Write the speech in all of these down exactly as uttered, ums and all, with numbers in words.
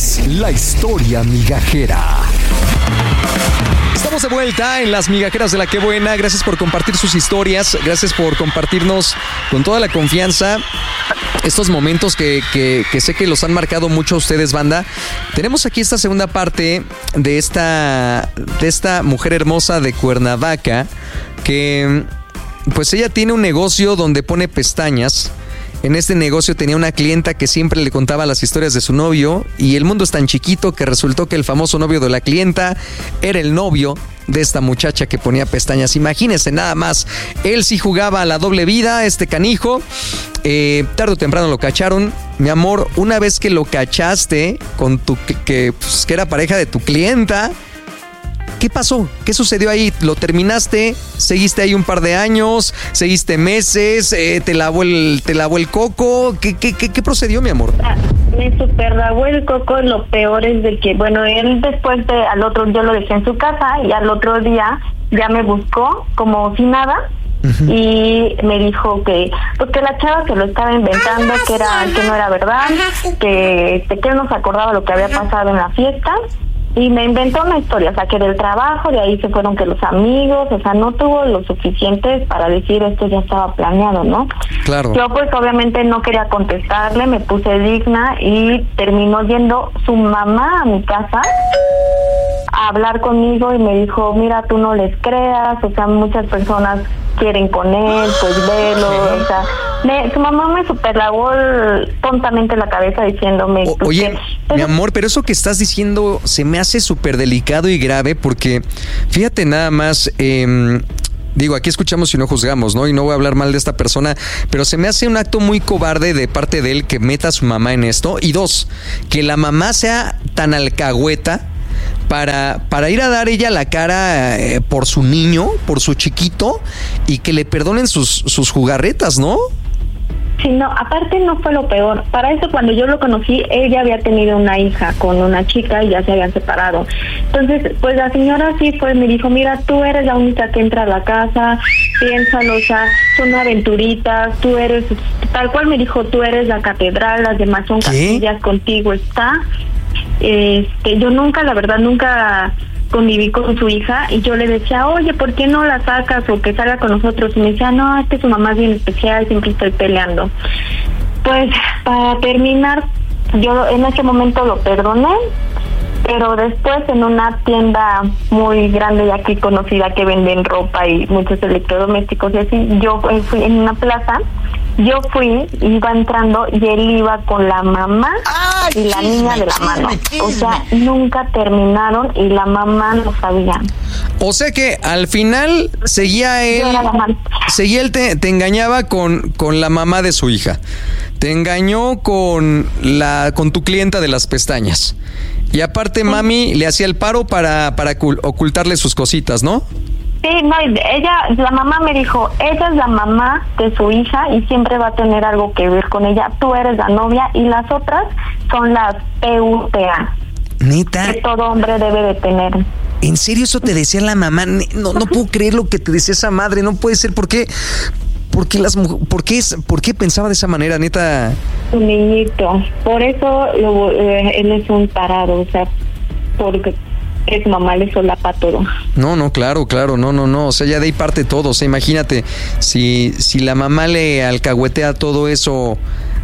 es La Historia Migajera. Estamos de vuelta en Las Migajeras de la Que Buena. Gracias por compartir sus historias. Gracias por compartirnos con toda la confianza estos momentos que, que, que sé que los han marcado mucho a ustedes, banda. Tenemos aquí esta segunda parte de esta, de esta mujer hermosa de Cuernavaca que, pues ella tiene un negocio donde pone pestañas. En este negocio tenía una clienta que siempre le contaba las historias de su novio y el mundo es tan chiquito que resultó que el famoso novio de la clienta era el novio de esta muchacha que ponía pestañas. Imagínense nada más, él sí jugaba a la doble vida, este canijo. Eh, tarde o temprano lo cacharon. Mi amor, una vez que lo cachaste con tu que, pues, que era pareja de tu clienta, ¿qué pasó? ¿Qué sucedió ahí? ¿Lo terminaste? ¿Seguiste ahí un par de años? ¿Seguiste meses? Eh, ¿Te lavó el, te lavó el coco? ¿Qué, qué, qué, qué procedió, mi amor? Me super lavó el coco. Lo peor es de que, bueno, él después de, al otro, yo lo dejé en su casa y al otro día ya me buscó como si nada. Uh-huh. Y me dijo que pues que la chava que lo estaba inventando, que era que no era verdad, que, que él no se acordaba lo que había pasado en la fiesta. Y me inventó una historia, o sea, que del trabajo, de ahí se fueron que los amigos, o sea, no tuvo lo suficiente para decir esto ya estaba planeado, ¿no? Claro. Yo pues obviamente no quería contestarle, me puse digna y terminó yendo su mamá a mi casa a hablar conmigo y me dijo, mira, tú no les creas, o sea, muchas personas quieren con él, pues velo, o sea, me, su mamá me superlavó tontamente la cabeza diciéndome... O, pues, oye, que, pero, mi amor, pero eso que estás diciendo se me hace súper delicado y grave porque, fíjate nada más... Eh, Digo, aquí escuchamos y no juzgamos, ¿no? Y no voy a hablar mal de esta persona, pero se me hace un acto muy cobarde de parte de él que meta a su mamá en esto. Y dos, que la mamá sea tan alcahueta para, para ir a dar ella la cara eh, por su niño, por su chiquito, y que le perdonen sus, sus jugarretas, ¿no? Sí, no, aparte no fue lo peor. Para eso, cuando yo lo conocí, ella había tenido una hija con una chica y ya se habían separado. Entonces, pues la señora sí fue, me dijo, mira, tú eres la única que entra a la casa, piénsalo, o sea, son aventuritas, tú eres, tal cual me dijo, tú eres la catedral, las demás son castillas, contigo está. Este, yo nunca, la verdad, nunca conviví con su hija y yo le decía, oye, ¿por qué no la sacas o que salga con nosotros? Y me decía, no, es que su mamá es bien especial, siempre estoy peleando. Pues, para terminar, yo en ese momento lo perdoné, pero después en una tienda muy grande y aquí conocida que venden ropa y muchos electrodomésticos y así, yo fui en una plaza, yo fui, iba entrando y él iba con la mamá y la chisme, niña de la chisme, mano. Chisme. O sea, nunca terminaron y la mamá no sabía. O sea que al final seguía él, seguía él te, te engañaba con, con la mamá de su hija. Te engañó con la con tu clienta de las pestañas. Y aparte, sí, mami le hacía el paro para, para ocultarle sus cositas, ¿no? Sí, no, ella, la mamá me dijo, ella es la mamá de su hija y siempre va a tener algo que ver con ella. Tú eres la novia y las otras son las P U T A. ¿Neta? Que todo hombre debe de tener. ¿En serio eso te decía la mamá? No, no puedo creer lo que te decía esa madre. No puede ser. ¿Por qué? ¿Por qué, las, por qué, por qué pensaba de esa manera, neta? Un niñito. Por eso lo, eh, él es un tarado, o sea, porque... que su mamá le solapa todo. No, no, claro, claro, no, no, no, o sea, ya de ahí parte todo, o sea, imagínate, si, si la mamá le alcahuetea todo eso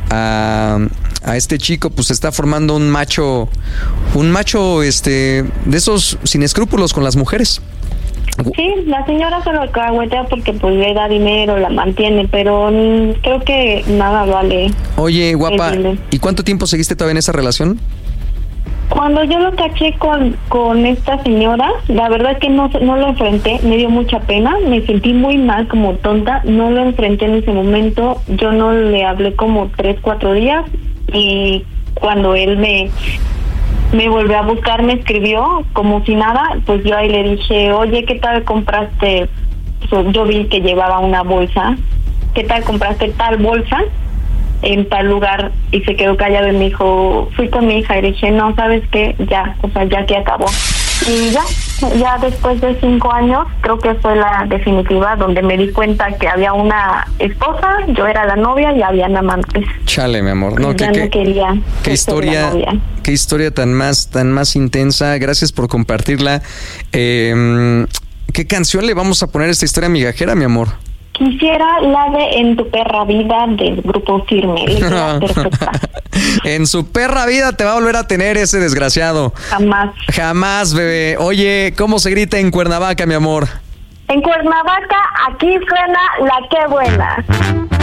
a, a este chico, pues se está formando un macho, un macho, este, de esos sin escrúpulos con las mujeres. Sí, la señora se lo alcahuetea porque pues le da dinero, la mantiene, pero mm, creo que nada vale. Oye, guapa, ¿y cuánto tiempo seguiste todavía en esa relación? Cuando yo lo caché con con esta señora, la verdad que no no lo enfrenté, me dio mucha pena, me sentí muy mal, como tonta, no lo enfrenté en ese momento, yo no le hablé como tres, cuatro días y cuando él me me volvió a buscar, me escribió como si nada, pues yo ahí le dije, oye, ¿qué tal compraste? Yo vi que llevaba una bolsa, ¿qué tal compraste tal bolsa en tal lugar? Y se quedó callado y me dijo, fui con mi hija y dije, no, ¿sabes qué? Ya, o sea, ya que acabó. Y ya, ya después de cinco años, creo que fue la definitiva, donde me di cuenta que había una esposa, yo era la novia y habían amantes. Chale, mi amor. No, ya que, no que, quería qué historia, qué qué historia tan más, tan más intensa. Gracias por compartirla. Eh, ¿Qué canción le vamos a poner a esta historia migajera, mi amor? Quisiera la de En tu perra vida del Grupo Firme. Le queda perfecta. En su perra vida te va a volver a tener ese desgraciado. Jamás. Jamás, bebé. Oye, ¿cómo se grita en Cuernavaca, mi amor? En Cuernavaca, aquí suena La Qué Buena.